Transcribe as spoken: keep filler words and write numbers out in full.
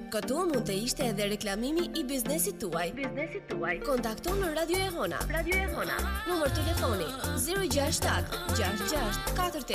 Këtu mund të ishte edhe reklamimi i biznesit tuaj. Biznesit tuaj. Kontakto në Radio e Hona. Radio e Hona. Numër telefoni zero gjasht shtat gjasht gjasht katër